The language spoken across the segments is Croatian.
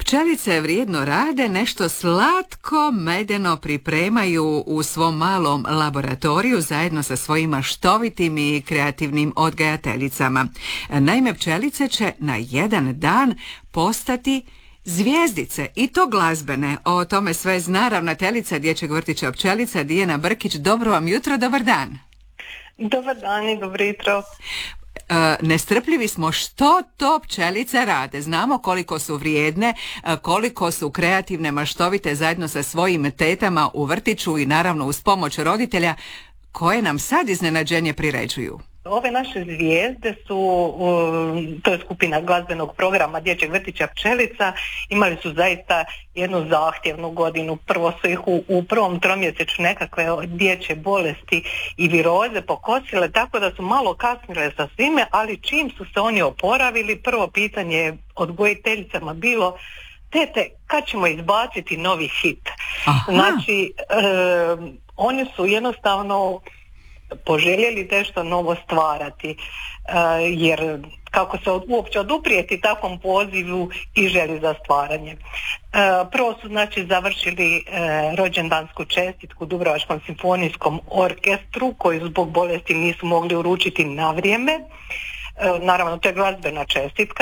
Pčelice vrijedno rade, nešto slatko medeno pripremaju u svom malom laboratoriju zajedno sa svojim maštovitim i kreativnim odgajateljicama. Naime, pčelice će na jedan dan postati zvijezdice, i to glazbene. O tome sve zna ravnateljica Dječjeg vrtića Pčelica Dijana Brkić. Dobro vam jutro, dobar dan. Dobar dan i dobro jutro. Nestrpljivi smo što to pčelice rade. Znamo koliko su vrijedne, koliko su kreativne, maštovite zajedno sa svojim tetama u vrtiću i naravno uz pomoć roditelja koje nam sad iznenađenje priređuju. Ove naše zvijezde su, to je skupina glazbenog programa Dječjeg vrtića Pčelica, imali su zaista jednu zahtjevnu godinu. Prvo su ih u prvom tromjesečju nekakve dječje bolesti i viroze pokosile, tako da su malo kasnile sa svime, ali čim su se oni oporavili, prvo pitanje je odgojiteljicama bilo: tete, kad ćemo izbaciti novi hit? Aha. Znači, oni su jednostavno poželjeli nešto novo stvarati, jer kako se uopće oduprijeti takvom pozivu i želi za stvaranje. Prvo su znači završili rođendansku čestitku Dubrovačkom simfonijskom orkestru koji zbog bolesti nisu mogli uručiti na vrijeme. Naravno, to je glazbena čestitka,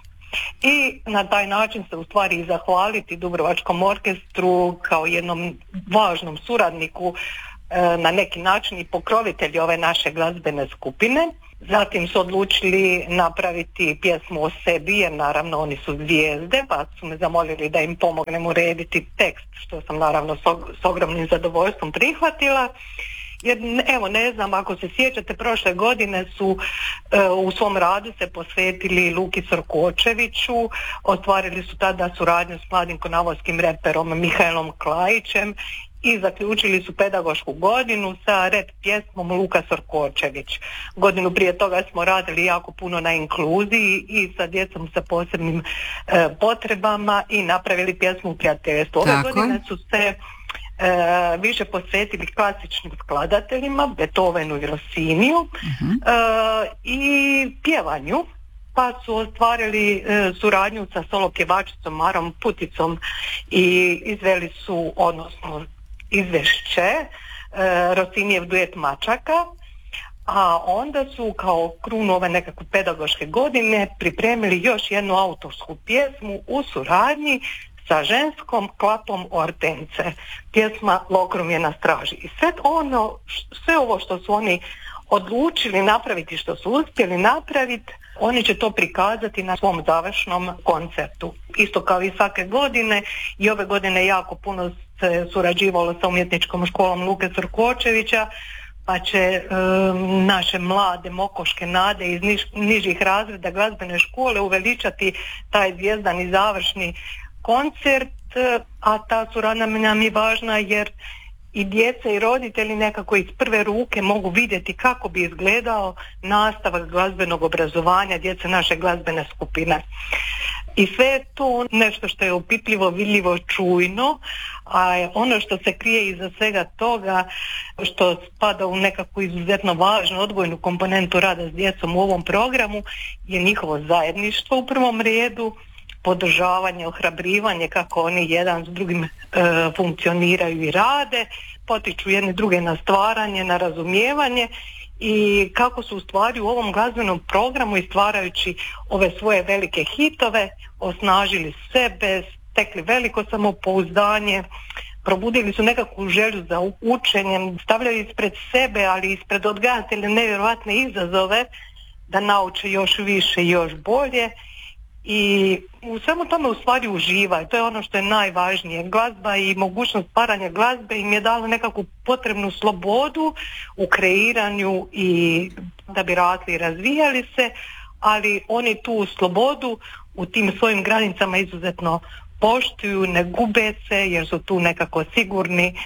i na taj način se u stvari i zahvaliti Dubrovačkom orkestru kao jednom važnom suradniku, na neki način i pokrovitelji ove naše glazbene skupine. Zatim su odlučili napraviti pjesmu o sebi, jer naravno oni su zvijezde, pa su me zamolili da im pomognem urediti tekst, što sam naravno s ogromnim zadovoljstvom prihvatila. Jer evo, ne znam, ako se sjećate, prošle godine su u svom radu se posvetili Luki Sorkočeviću, ostvarili su tada suradnju s mladim konavodskim reperom Mihajlom Klajićem i zaključili su pedagošku godinu sa rap pjesmom Luka Sorkočević. Godinu prije toga smo radili jako puno na inkluziji i sa djecom sa posebnim potrebama i napravili pjesmu u prijateljstvu. Ove godine su se više posvetili klasičnim skladateljima, Beethovenu i Rossiniju, i pjevanju, pa su ostvarili suradnju sa solo pjevačicom Marom Puticom i izveli su, odnosno izvešće, Rossinijev duet Mačaka, a onda su kao krunu ove nekakve pedagoške godine pripremili još jednu autorsku pjesmu u suradnji sa ženskom klapom Ortence, pjesma Lokrum je na straži. I sve ovo što su oni odlučili napraviti, što su uspjeli napraviti, oni će to prikazati na svom završnom koncertu. Isto kao i svake godine, i ove godine jako puno se surađivalo sa umjetničkom školom Luke Sorkočevića, pa će naše mlade mokoške nade iz nižih razreda glazbene škole uveličati taj zvijezdani završni koncert, a ta suradnja nam je važna jer i djeca i roditelji nekako iz prve ruke mogu vidjeti kako bi izgledao nastavak glazbenog obrazovanja djece naše glazbene skupine. I sve je to nešto što je opipljivo, vidljivo, čujno, a ono što se krije iza svega toga, što spada u nekakvu izuzetno važnu odgojnu komponentu rada s djecom u ovom programu, je njihovo zajedništvo u prvom redu, podržavanje, ohrabrivanje kako oni jedan s drugim funkcioniraju i rade, potiču jedni druge na stvaranje, na razumijevanje i kako su u stvari u ovom glazbenom programu i stvarajući ove svoje velike hitove osnažili sebe, stekli veliko samopouzdanje, probudili su nekakvu želju za učenjem, stavljaju ispred sebe, ali ispred odgajatelja nevjerojatne izazove da nauče još više i još bolje. I u svemu tome u stvari uživaju, to je ono što je najvažnije. Glazba i mogućnost stvaranja glazbe im je dala nekakvu potrebnu slobodu u kreiranju i da bi rasli i razvijali se, ali oni tu slobodu u tim svojim granicama izuzetno poštuju, ne gube se jer su tu nekako sigurni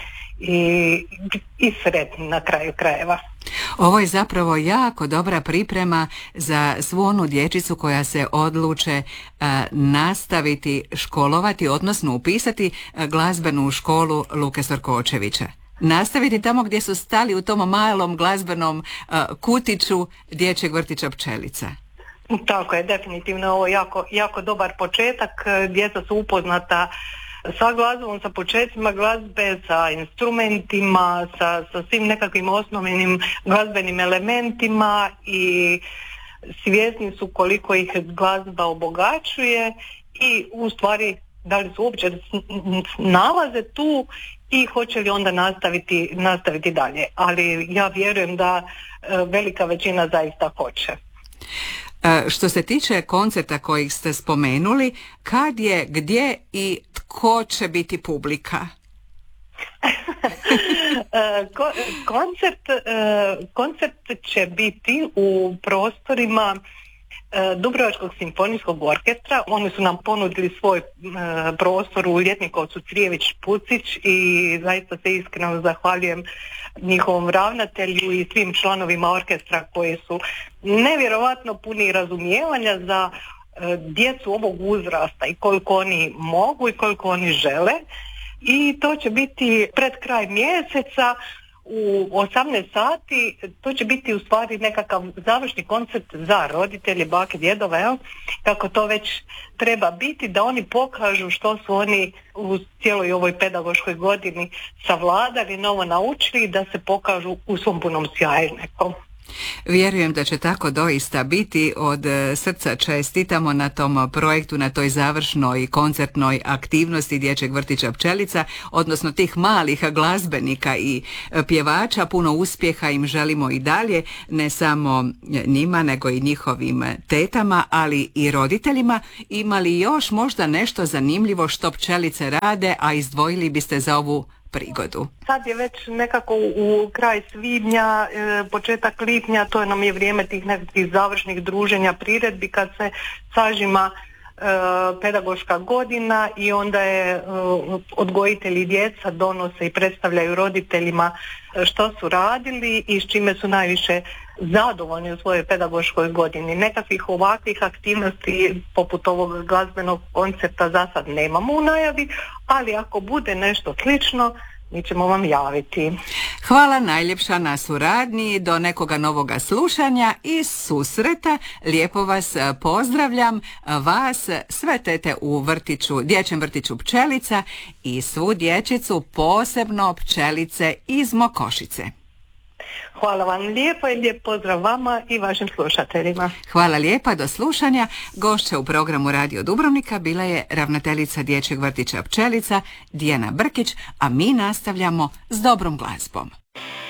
i sretni na kraju krajeva. Ovo je zapravo jako dobra priprema za svu onu dječicu koja se odluče nastaviti školovati, odnosno upisati glazbenu školu Luke Sorkočevića. Nastaviti tamo gdje su stali, u tom malom glazbenom kutiću Dječjeg vrtića Pčelica. Tako je, definitivno ovo jako dobar početak. Djeca su upoznata sa glazbom, sa početcima glazbe, sa instrumentima, sa svim nekakvim osnovnim glazbenim elementima i svjesni su koliko ih glazba obogaćuje i u stvari da li su uopće nalaze tu i hoće li onda nastaviti dalje. Ali ja vjerujem da velika većina zaista hoće. Što se tiče koncerta kojih ste spomenuli, kad je, gdje i tko će biti publika? Koncert će biti u prostorima Dubrovačkog simfonijskog orkestra. Oni su nam ponudili svoj prostor u Ljetnikovcu Crijević-Pucić i zaista se iskreno zahvaljujem njihovom ravnatelju i svim članovima orkestra koji su nevjerovatno puni razumijevanja za djecu ovog uzrasta i koliko oni mogu i koliko oni žele. I to će biti pred kraj mjeseca u 18 sati. To će biti u stvari nekakav završni koncert za roditelje, bake, djedove, kako to već treba biti, da oni pokažu što su oni u cijeloj ovoj pedagoškoj godini savladali, novo naučili, da se pokažu u svom punom sjaju nekom. Vjerujem da će tako doista biti. Od srca čestitamo na tom projektu, na toj završnoj koncertnoj aktivnosti Dječjeg vrtića Pčelica, odnosno tih malih glazbenika i pjevača. Puno uspjeha im želimo i dalje, ne samo njima nego i njihovim tetama, ali i roditeljima. Ima li još možda nešto zanimljivo što pčelice rade, a izdvojili biste za ovu prigodu? Sad je već nekako u kraj svibnja, početak lipnja, to nam je vrijeme tih nekakvih završnih druženja, priredbi kad se sažima pedagoška godina i onda je odgojitelji djeca donose i predstavljaju roditeljima što su radili i s čime su najviše zadovoljni u svojoj pedagoškoj godini. Nekakvih ovakvih aktivnosti poput ovog glazbenog koncerta za sad nemamo u najavi, ali ako bude nešto slično, mi ćemo vam javiti. Hvala najljepša na suradnji, do nekoga novoga slušanja i susreta. Lijepo vas pozdravljam, vas, sve tete u Dječjem vrtiću Pčelica i svu dječicu, posebno pčelice iz Mokošice. Hvala vam lijepo i lijep pozdrav vama i vašim slušateljima. Hvala lijepa, do slušanja. Gošća u programu Radio Dubrovnika bila je ravnateljica Dječjeg vrtića Pčelica Dijana Brkić, a mi nastavljamo s dobrom glazbom.